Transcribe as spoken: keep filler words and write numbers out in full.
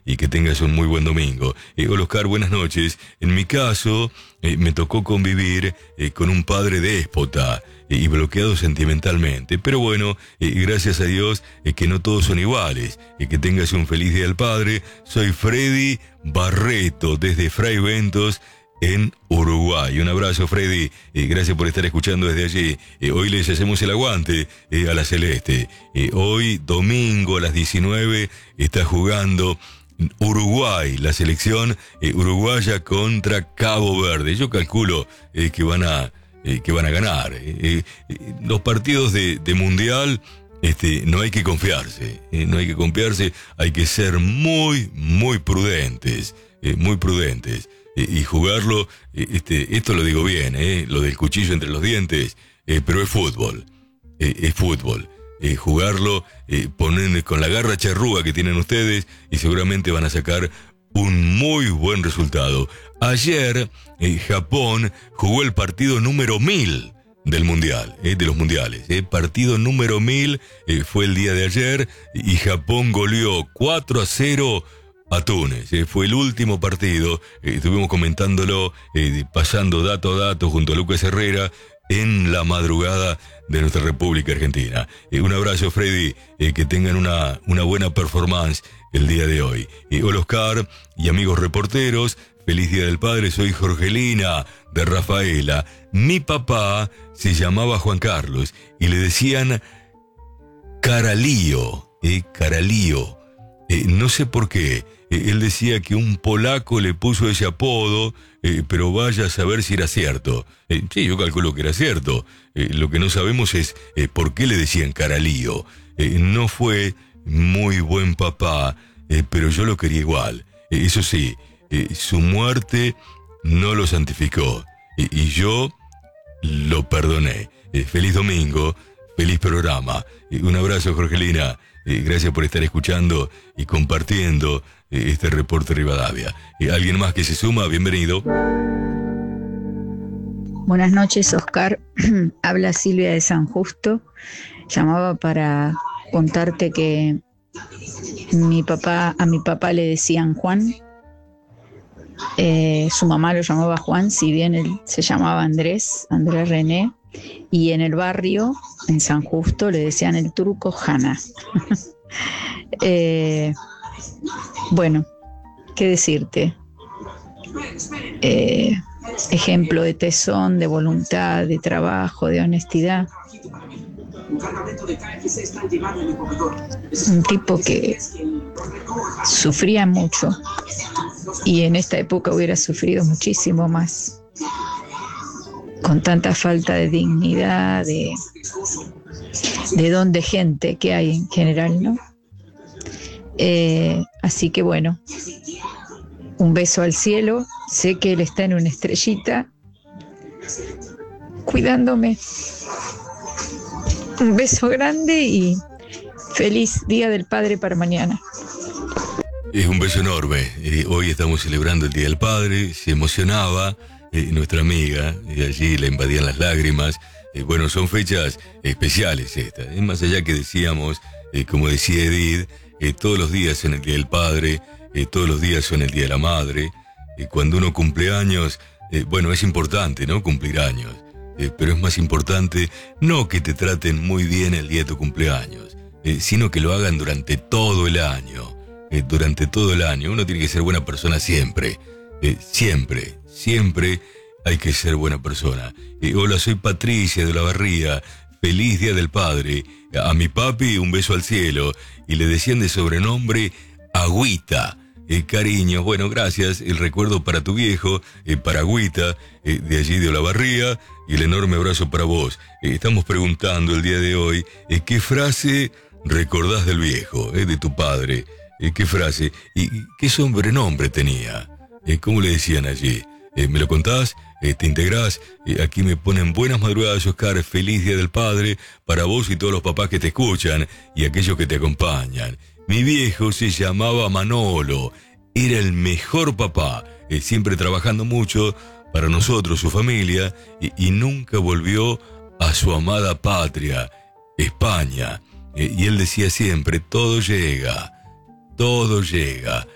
y que tengas un muy buen domingo. Eh, hola Oscar, buenas noches. En mi caso, eh, me tocó convivir eh, con un padre déspota eh, y bloqueado sentimentalmente. Pero bueno, eh, gracias a Dios eh, que no todos son iguales. Eh, que tengas un feliz Día del Padre. Soy Freddy Barreto, desde Fray Ventos, en Uruguay. Un abrazo, Freddy, eh, gracias por estar escuchando desde allí. Eh, hoy les hacemos el aguante eh, a la Celeste. Eh, hoy, domingo a las diecinueve, está jugando Uruguay, la selección eh, uruguaya contra Cabo Verde. Yo calculo eh, que van a eh, que van a ganar. Eh, eh, los partidos de, de Mundial, este, no hay que confiarse, eh, no hay que confiarse, hay que ser muy, muy prudentes, eh, muy prudentes. Y jugarlo, este, esto lo digo bien, eh, lo del cuchillo entre los dientes, eh, pero es fútbol, eh, es fútbol. Eh, jugarlo, eh, poner con la garra charrúa que tienen ustedes y seguramente van a sacar un muy buen resultado. Ayer, eh, Japón jugó el partido número mil del mundial, eh, de los mundiales. Eh, partido número mil eh, fue el día de ayer y Japón goleó cuatro a cero a Túnez. Eh, fue el último partido, eh, estuvimos comentándolo, eh, pasando dato a dato junto a Lucas Herrera en la madrugada de nuestra República Argentina. Eh, un abrazo, Freddy, eh, que tengan una, una buena performance el día de hoy. Eh, hola Oscar y amigos reporteros, feliz Día del Padre, soy Jorgelina de Rafaela. Mi papá se llamaba Juan Carlos y le decían Caralío, eh, Caralío. Eh, no sé por qué. Eh, él decía que un polaco le puso ese apodo, eh, pero vaya a saber si era cierto. Eh, sí, yo calculo que era cierto. Eh, lo que no sabemos es eh, por qué le decían Caralío. Eh, no fue muy buen papá, eh, pero yo lo quería igual. Eh, eso sí, eh, su muerte no lo santificó. Eh, y yo lo perdoné. Eh, feliz domingo, feliz programa. Eh, un abrazo, Jorgelina. Eh, gracias por estar escuchando y compartiendo eh, este reporte Rivadavia. Eh, ¿Alguien más que se suma? Bienvenido. Buenas noches, Oscar. Habla Silvia de San Justo. Llamaba para contarte que mi papá, a mi papá le decían Juan. Eh, su mamá lo llamaba Juan, si bien él se llamaba Andrés, Andrés René. Y en el barrio, en San Justo, le decían el turco Jana. eh, bueno, ¿qué decirte? Eh, ejemplo de tesón, de voluntad, de trabajo, de honestidad. Un tipo que sufría mucho y en esta época hubiera sufrido muchísimo más, con tanta falta de dignidad, de, de don de gente que hay en general, ¿no? Eh, así que bueno, un beso al cielo. Sé que él está en una estrellita cuidándome. Un beso grande y feliz Día del Padre para mañana. Es un beso enorme. Eh, hoy estamos celebrando el Día del Padre. Se emocionaba eh, nuestra amiga y allí le invadían las lágrimas. Eh, bueno, son fechas especiales estas. Eh, más allá que decíamos, eh, como decía Edith, eh, todos los días son el Día del Padre, eh, todos los días son el Día de la Madre. Eh, cuando uno cumple años, eh, bueno, es importante, ¿no? Cumplir años. Eh, pero es más importante no que te traten muy bien el día de tu cumpleaños, eh, sino que lo hagan durante todo el año. Eh, durante todo el año. Uno tiene que ser buena persona siempre. Eh, siempre, siempre hay que ser buena persona. Eh, hola, soy Patricia de Olavarría. Feliz Día del Padre. A mi papi un beso al cielo. Y le decían de sobrenombre Agüita. Eh, cariños, bueno, gracias. El recuerdo para tu viejo, eh, para Agüita, eh, de allí de Olavarría. Y el enorme abrazo para vos. Eh, estamos preguntando el día de hoy, eh, ¿qué frase recordás del viejo, eh, de tu padre? Eh, ¿Qué frase? ¿Y qué sobrenombre tenía? Eh, ¿Cómo le decían allí? Eh, ¿Me lo contás? Eh, ¿Te integrás? Eh, aquí me ponen buenas madrugadas, Oscar. Feliz Día del Padre para vos y todos los papás que te escuchan y aquellos que te acompañan. Mi viejo se llamaba Manolo. Era el mejor papá. Eh, siempre trabajando mucho para nosotros, su familia, y, y nunca volvió a su amada patria, España. Eh, y él decía siempre, todo llega. Todo llega.